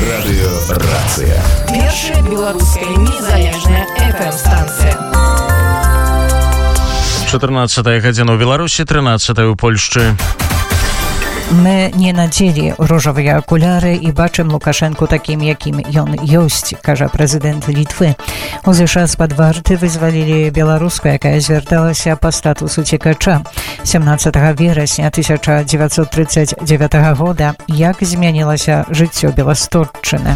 Радыёрацыя. Першая беларуская незалежная FM-станцыя. 14 гадзіна ў Беларусі, 13 у Польшчы. Мы не надзелі ружавыя акуляры і бачым Лукашэнку такім, якім ён ёсць, кажа прэзідэнт Літвы. У ЗША з-пад варты вызвалілі беларуску, якая звярталася па статусу цікача. 17 верасня 1939 года як змянілася жыццё Беластотчыны.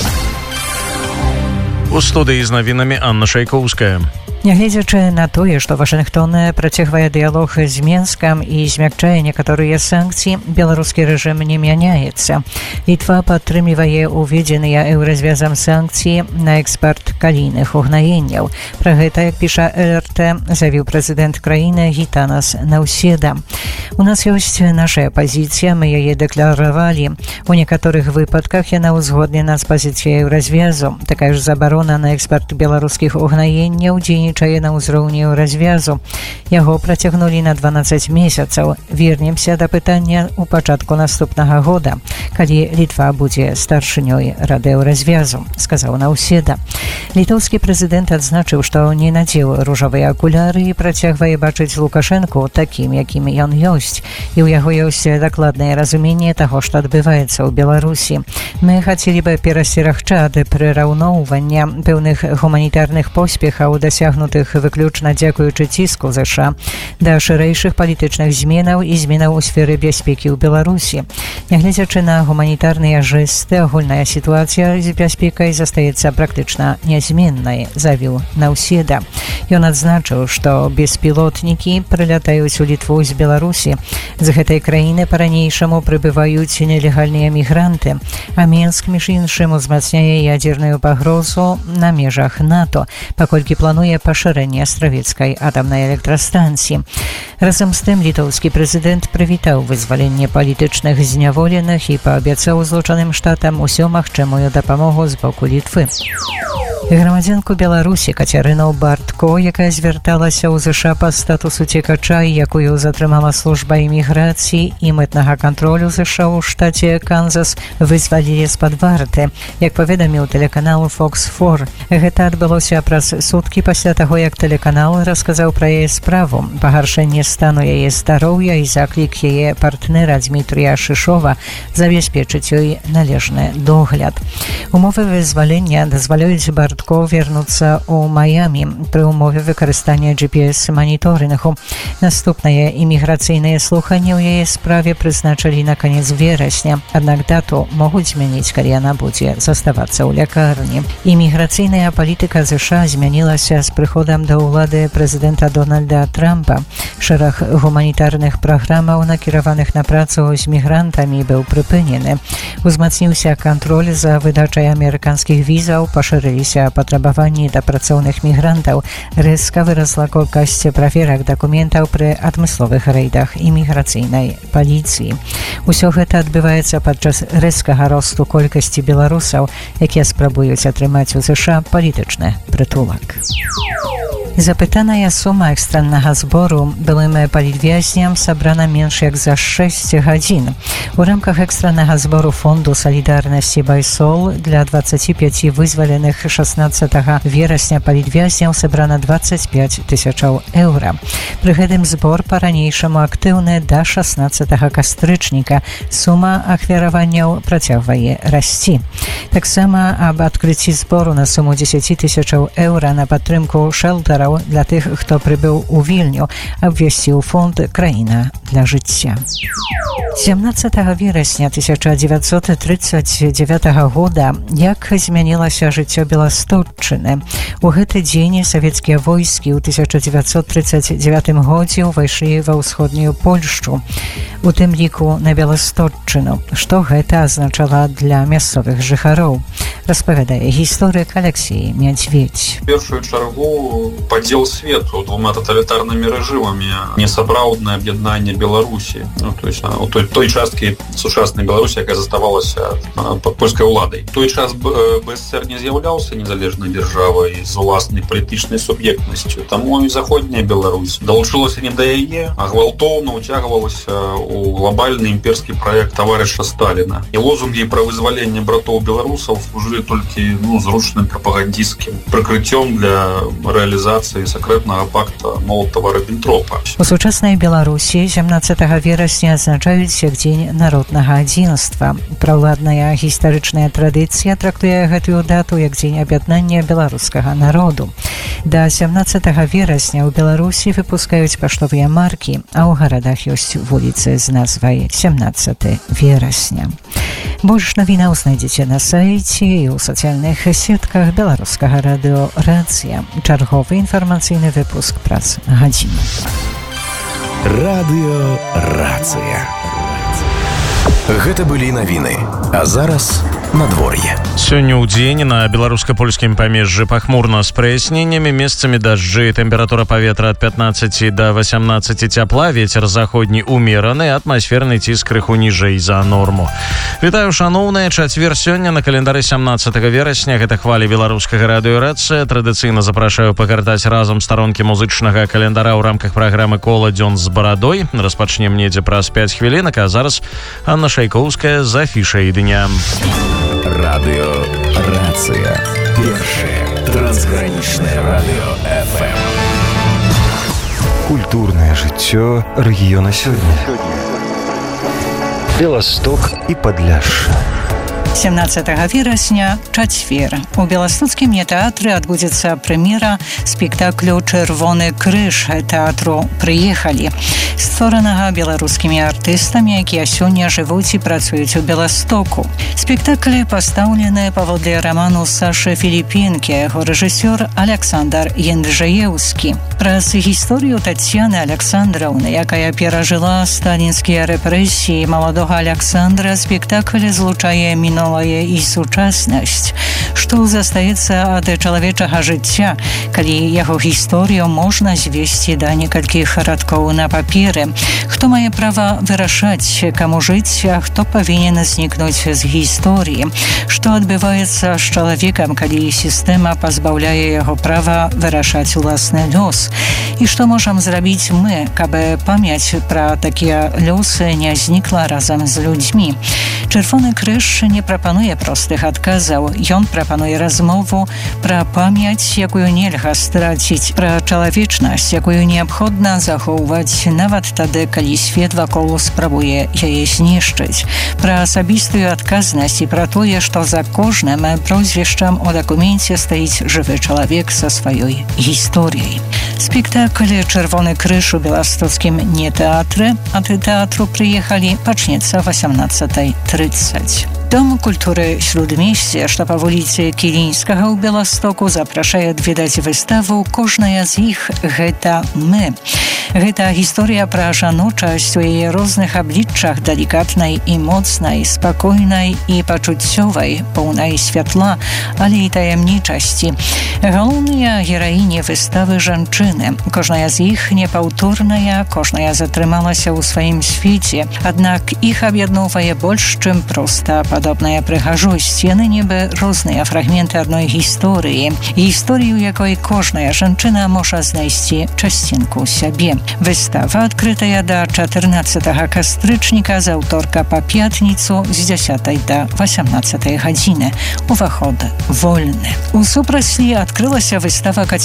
У студыі з навінамі Анна Шайкоўская. Нягледзячы на тое, што Вашынгтон працягвае дыялог з Менскам і змякчае некаторыя санкцыі, беларускі рэжым не мяняецца. Літва падтрымлівае уведзеныя еўразвязам санкцыі на экспарт калійных угнаенняў. Пра гэта, як піша ЛРТ, заявіў прэзідэнт краіны Гітанас Наўседа. У нас ёсць нашая пазіцыя, мы яе дэкларавалі. У некаторых выпадках яна ўзгоднена з пазіцыяй еўразвязу. Такая ж забарона на экспарт беларускіх угнаенняў дзейнічае на ўзроўні развязу. Яго працягнулі на 12 месяцаў. Вернемся да пытання ў пачатку наступнага года, калі Літва будзе старшынёй Рады развязу, сказаў Наўседа. Літоўскі прэзідэнт адзначыў, што не надзеў ружавыя акуляры і працягвае бачыць Лукашэнку такім, якім ён ёсць. І ў яго ёсць дакладнае разуменне таго, што адбываецца ў Беларусі. Мы хацелі бы перасцерагчы ад прыраўноўвання пэўных гуманітарных поспехаў дасягнутых выключна дзякуючы ціску ЗША да шырэйшых палітычных зменаў і зменаў у сферы бяспекі ў Беларусі. Нягледзячы на гуманітарныя жэсты, агульная сітуацыя з бяспекай застаецца практычна нязменнай, заявіў Наўседа. Ён адзначыў, што беспілотнікі прылятаюць у Літву з Беларусі. З гэтай краіны па-ранейшаму прыбываюць нелегальныя мігранты, а Менск, між іншым, узмацняе ядзерную пагрозу на межах НАТО, паколькі плануе пашырэнне астравецкай атамнай электрастанцыі. Разам з тым, літоўскі прэзідэнт прывітаў вызваленне палітычных зняволеных і паабяцаў Злучаным Штатам усё магчымую дапамогу з боку Літвы. Грамадзянку Беларусі Кацярыну Бартко, якая звярталася ў ЗША па статусу цікача, якую затрымала служба іміграцыі і мытнага кантролю ЗША ў штаце Канзас, вызвалілі з-пад варты. Як паведаміў тэлеканал Fox 4, гэта адбылося праз суткі пасля таго, як тэлеканал расказаў пра яе справу, пагаршэнне стану яе здароўя і заклік яе партнера Дмітрія Шышова забяспечыць ёй належны догляд. Умовы вызвалення дазваляюць Бартко вернуцца ў Майамі пры умове выкарыстання GPS-маніторынгу. Наступнае іміграцыйнае слуханне ў яе справе прызначылі на канец верасня, аднак дату могуць змяніць, калі яна будзе заставацца ў лякарні. Іміграцыйная палітыка ЗША змянілася з прыходам да ўлады прэзідэнта Дональда Трампа. Шэраг гуманітарных праграмаў, накіраваных на працу з мігрантамі, быў прыпынены. Узмацніўся кантроль за выдачай амерыканскіх візаў, пашырыліся патрабаванні да працоўных мігрантаў, рэзка вырасла колькасць праверак дакументаў пры адмысловых рэйдах іміграцыйнай паліцыі. Усё гэта адбываецца падчас рэзкага росту колькасці беларусаў, якія спрабуюць атрымаць у ЗША палітычны прытулак. Запытаная сума экстраннага збору былым палітвязням сабрана менш як за 6 гадзін. У рамках экстраннага збору фонду салідарнасці «Байсол» для 25 вызваленых 16 верасня палітвязняў сабрана 25 тысячаў еўра. Пры гэтым збор па-ранейшаму актыўны да 16 кастрычніка. Сума ахвяраванняў працягвае расці. Таксама аб адкрыцці збору на суму 10 тысячаў еўра на падтрымку шэлтара для тых, хто прыбыў у Вільню, абвясціў фонд «Краіна для жыцця». 17 верасня 1939 года як змянілася жыццё Беластотчыны. У гэты дзень савецкія войскі ў 1939 годзе ўвайшлі ва ўсходнюю Польшчу, у тым ліку на Беластотчыну. Што гэта азначала для мясцовых жыхароў, распавядае гісторык Алексей Мядзведь. Першую чаргу падзел свету двумя тоталітарнымі рэжымамі, несапраўднае аб'яднанне Беларусі, то есть той часткі сучаснай Беларусі, якая заставалася пад польскай уладай. Той час БССР не з'яўляўся незалежнай дзяржавай з уласнай палітычнай суб'ектнасцю, таму і заходняя Беларусь далучылася не да яе, а гвалтоўна ўцягвалася у глобальны імперскі праект таварыша Сталіна. І лозунгі пра вызваленне братоў беларусаў служылі толькі зручным прапагандысцкім прыкрыццём для рэалізацыі сакрэтнага пакта Молотава-Ріббентропа. У сучаснай Беларусі 17 верасня адзначаюць як дзень народнага адзінства. Праўладная гістарычная традыцыя трактуе гэтую дату як дзень аб'яднання беларускага народу. Да 17 верасня ў Беларусі выпускаюць паштовыя маркі, а ў гарадах ёсць вуліцы з назвай 17 верасня. Больш навінаў знайдзеце на сайце і ў сацыяльных сетках беларускага радыё «Рацыя». Чарговы інфармацыйны выпуск праз гадзіну. Радыё «Рацыя». Гэта былі навіны, а зараз надвор'е. Сёння ў дзень на беларуска-польскім памежжы пахмурна з праясненнямі, месцамі дажджы, тэмпература паветра ад 15 да 18 цяпла, вецер заходні умераны, атмасферны ціск крыху ніжэй за норму. Вітаю, шаноўныя, чацвер сёння на календары 17 верасня, гэта хвалі беларускага радыё «Рацыя». Традыцыйна запрашаю пакартаць разам старонкі музычнага календара ў рамках праграмы «Кола дзён з барадой». Распачнем недзе праз 5 хвілінак, а зараз Анна Шайкоўская з афішай дня. Радыё «Рацыя». Першае трансгранічнае радыё FM. Культурнае жыццё рэгіёна сёння. Беласток і Падляшша. 17 верасня, чацвер. У беластоцкім нетэатры адбудзецца прэм'ера спектаклю «Чырвоны крыж» тэатру «Прыехалі», створанага беларускімі артыстамі, якія сёння жывуць і працуюць у Беластоку. Спектакль пастаўлены паводле раману Сашы Філіпінкі, яго рэжысёр Аляксандр Янджаеўскі. Праз гісторыю Тацьяны Аляксандраўны, якая перажыла сталінскія рэпрэсіі маладога Аляксандра, спектакль злучае мінулае і сучаснасць, што застаецца ад чалавечага жыцця, калі яго гісторыю можна звесці да некалькіх радкоў на паперы. Хто мае права вырашаць, каму жыць, а хто павінен знікнуць з гісторыі? Што адбываецца з чалавекам, калі сістэма пазбаўляе яго права вырашаць уласны лёс? І што можам зрабіць мы, каб памяць пра такія лёсы не знікла разам з людзьмі? Чырвоны крыж не прапануе простых адказаў. Ён прапануе размову пра памяць, якую нельга страціць, пра чалавечнасць, якую неабходна захоўваць нават тады, калі свет вакол спрабуе яе знішчыць, пра асабістую адказнасць і пра тое, што за кожным прозвішчам у дакуменце стаіць жывы чалавек са сваёй гісторыяй. Спектакль «Чырвоны крыж» у беластоцкім нетэатры ад тэатру «Прыехалі» пачнецца 18:30. Дом культуры Śródmieście, што па вуліцы Кілінскага ў Беластоку, запрашае адведаць выставу «Кожная з іх – гэта мы». Гэта гісторыя пра жаночасць у яе розных абліччах, далікатнай і моцнай, спакойнай і пачуццёвай, поўнай святла, але і таямнічасці. Галоўныя гераіні выставы жанчыны. Кожная з іх непаўторная, кожная затрымалася ў сваім свеце, аднак іх аб'ядноўвае больш, чым проста падобная прыгажосць. Яны нібы розныя фрагменты адной гісторыі. Гісторыю, якой кожная жанчына можа знайсці часцінку сябе. Выстава адкрытая да 14 кастрычніка, з аўторка па пятніцу з 10 да 18 гадзіны. Уваход вольны. У супраслі адкрылася выстава